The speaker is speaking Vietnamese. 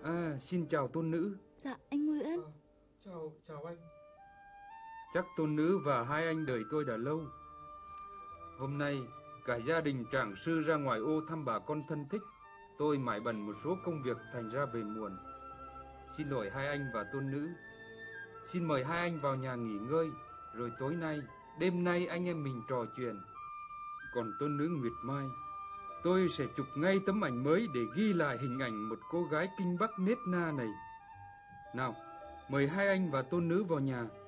Xin chào tôn nữ. Dạ, anh Nguyễn. Chào anh. Chắc tôn nữ và hai anh đợi tôi đã lâu. Hôm nay cả gia đình Trạng sư ra ngoài ô thăm bà con thân thích. Tôi mải bận một số công việc thành ra về muộn. Xin lỗi hai anh và tôn nữ. Xin mời hai anh vào nhà nghỉ ngơi, rồi đêm nay anh em mình trò chuyện. Còn tôn nữ Nguyệt Mai, tôi sẽ chụp ngay tấm ảnh mới để ghi lại hình ảnh một cô gái Kinh Bắc nết na này. Nào, mời hai anh và tôn nữ vào nhà.